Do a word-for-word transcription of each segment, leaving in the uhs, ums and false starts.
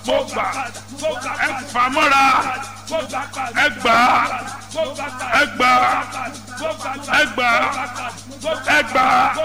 mo gbà ẹ fà mọ́ra ẹ gbà ẹ gbà ẹ gbà ẹ gbà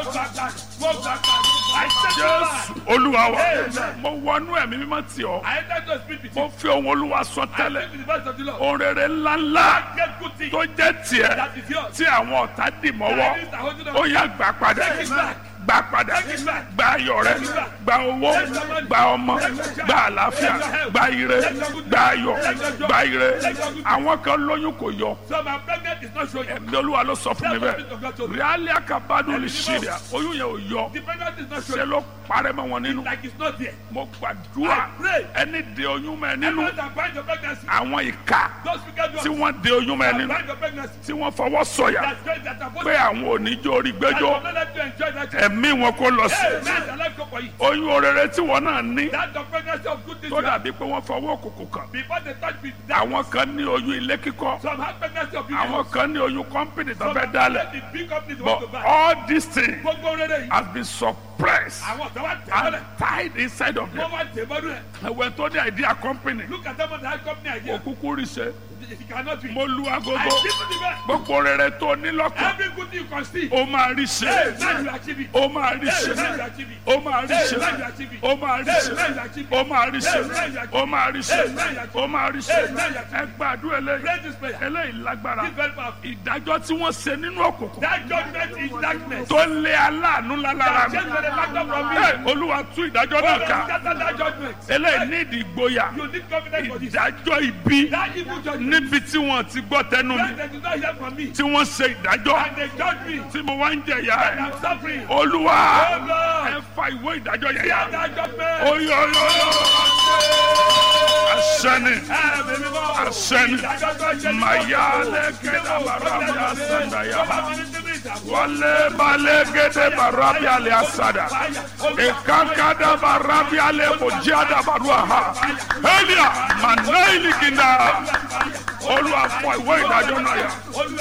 Jésù Olúwa wa mo wọnú ẹ̀mí mímọ́ tì ọ́ mo fi ohùn Olúwa sọ tẹ́lẹ̀ ohun rere ńláńlá tó jẹ́ tiẹ̀ tí àwọn ọ̀tá dì mọ́wọ́ ó yá gbà padà gbà padà gba ayọ̀ rẹ gba owó gba ọmọ gba àlàáfíà gba ire gba ayọ̀ gba ire àwọn kan lóyún kò yọ ẹ̀mí Olúwa ló sọ fún mi bẹ́ẹ̀ ríálí àkàbádùn lè ṣe rẹ̀ oyún yẹn ò yọ ṣe ló parẹ́ mọ́ wọn nínú mo gbàdúrà ẹni de oyún mẹ́ nínú àwọn ìka tí wọ́n de oyún mẹ́ nínú tí wọ́n fọwọ́ sọ̀yà pé àwọn oníjó orí gbẹ́jọ́ ẹ̀mí wọn kò lọ sí oyún orere tí wọn náà ní tó dàbí pé wọ́n fọwọ́ òkùnkùn kàn àwọn kan ní oyún ilé kíkọ́ àwọn kan ní oyún kọ́mpìnì tó fẹ́ dálẹ̀ but all these things has been suppressed and tied inside of them ẹ̀wẹ̀ tó ní idea company òkùnkùn rí ṣe mo lu agogo gbogbo rere tó ní lọ́kàn ó máa rí ṣe ó máa rí ṣe ó máa rí ṣe ó máa rí ṣe ó máa rí ṣe ó máa rí ṣe ó máa rí ṣe ẹ gbàdúrà eléyìí eléyìí lágbára ìdájọ́ tí wọ́n ṣe nínú òkùnkùn tó lé aláàánú lálára mi Olúwa tú ìdájọ́ náà ká eléyìí ní ìdí ìgboyà ìdájọ́ ibi níbi tí wọ́n ti gbọ́ tẹnu mi tí wọ́n ṣe ìdájọ́ tí mo wá ń jẹ̀yà ẹ̀ Olúwa ẹ fa ìwé ìdájọ́ yẹn yá oyoyo asẹni asẹni mayale kẹdà barabi asada yaba wale bale kẹdà barabi ale asada ekankada barabi ale mojada barua ha elia manaili kinda Olúwa fọ ìwé ìdájọ́ náà yá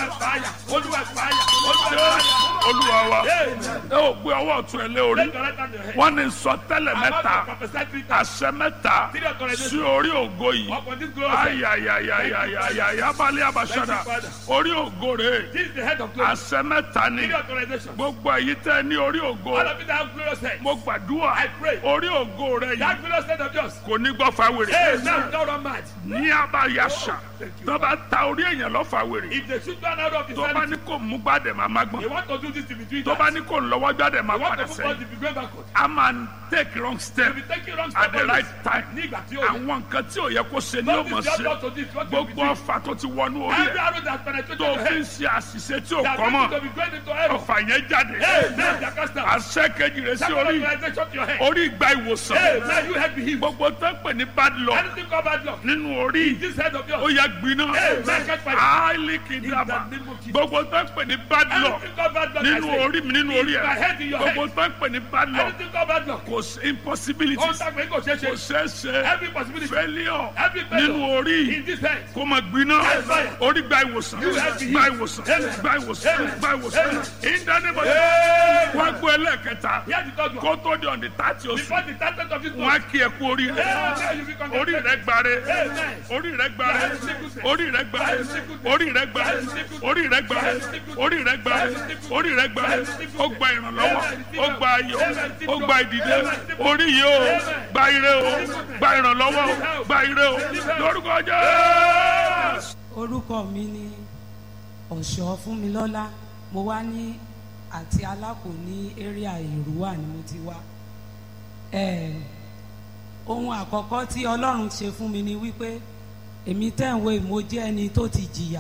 Olúwa wa ẹ ò gbé ọwọ́ ọ̀tún ẹ lé orí wọ́n ní sọtẹ́lẹ̀ mẹ́ta àṣẹ mẹ́ta sí orí ògo yìí ayayayayaya balẹ̀ abasada orí ògo rẹ̀ àṣẹ mẹ́ta ni gbogbo èyí tẹ́ ní orí ògo mo gbàdúrà orí ògo rẹ̀ yìí kò ní gbọ́ fáwèrè ní abayasa tó bá ta orí èèyàn lọ́fà wèrè tó bá ní kò mú gbàdẹ̀ máa má gbọ́n tó bá ní kò lọ́wọ́ gbàdẹ̀ máa padà sẹ́yìn a máa take wrong step at the right time àwọn nǹkan tí ò yẹ kó ṣe ní òmò ṣe gbogbo ọfà tó ti wọnú orí ẹ̀ tó fi ń ṣe àṣìṣe tí ò kọ́ mọ́ ọfà yẹn jáde àṣẹ kejì rẹ̀ sí orí orí ìgbà ìwòsàn gbogbo tó ń pè ní bad luck nínú orí ó yẹ gbiná áìlì kìdàbà gbogbo tó ń pè ní bad luck nínú orí mi nínú orí ẹ̀ gbogbo tó ń pè ní bad luck kò sí impossibilities kò ṣeé ṣe failure nínú orí kò mà gbiná orí gba ìwòsàn gba ìwòsàn gba ìwòsàn gba ìwòsàn ìdánimọ̀ wọ́n gbọ́ ẹlẹ́kẹta kó tó di ọ̀dì tààtì oṣù wọ́n á kí ẹ kú orí rẹ̀ orí rẹ̀ gbáre orí rẹ̀ gbáre orí rẹ̀ gbáre orí rẹ̀ gbáre orí rẹ̀ gbáre orí rẹ̀ gbáre orí rẹ̀ gbáre ó gba ìrànlọ́wọ́ ó gba ayọ̀ ó gba ìdìde orí yìí ó gba ire o gba ìrànlọ́wọ́ o gba ire o lórúkọ Jésù. orúkọ mi ni Ọ̀ṣọ́ Fúnmilọ́lá mo wá ní àti Alákò ní area Èrúwà ni mo ti wá. ohun àkọ́kọ́ tí Ọlọ́run ṣe fún mi ni wípé èmi tẹ̀wé mo jẹ́ ẹni tó ti jìyà.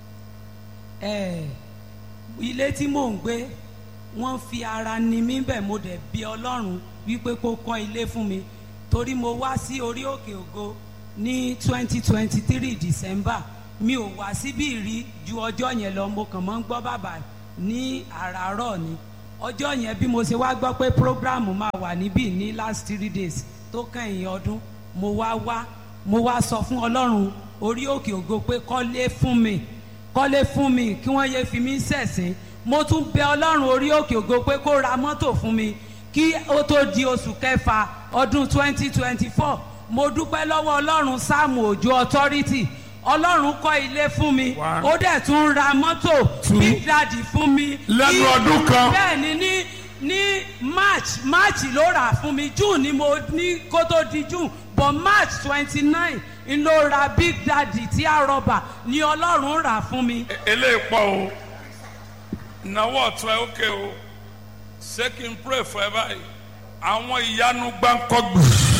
ilé tí mò ń gbé wọ́n fi ara ni mí bẹ̀ mo dẹ̀ bí Ọlọ́run wípé kó kọ́ ilé fún mi torí mo wá sí orí òkè ògo ní twenty twenty three December mi ò wá síbí rí ju ọjọ́ yẹn lọ mo kàn mọ́ ń gbọ́ bàbá ní àràárọ̀ ni ọjọ́ yẹn bí mo ṣe wá gbọ́ pé program máa wà níbí ní last three days tó kẹ́yìn ọdún mo wá wá mo wá sọ fún Ọlọ́run orí òkè ògo pé kọ́lé fún mi kọ́lé fún mi kí wọ́n yé fi mí ṣẹ̀sín mo tún bẹ Ọlọ́run orí òkè ògo pé kó ra mọ́tò fún mi kí ó tó di oṣù kẹfà ọdún twenty twenty four mo dúpẹ́ lọ́wọ́ ọlọ́run sáàmù òjò authority ọlọ́run kọ́ ilé fún mi One. ó dẹ̀ tún ra mọ́tò Two. big daddy fún mi. Lẹ́nu Ní- ọdún kan. bẹ́ẹ̀ ni ní ní march march ló rà fún mi june ni mo ní kó tó di june but march twenty nine n ló ra big daddy tí a rọba ni ọlọ́run rà fún mi. eléyìí pọ̀ o ìnáwó ọ̀tún ẹ̀ ókè o ṣé kí n pray for ẹ báyìí àwọn ìyanu gbáǹkọ́gbù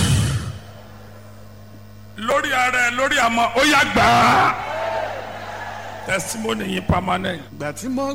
lórí ara ẹ lórí àmọ́ ó yá gbà á testimony yín permanent. Ìgbà tí mo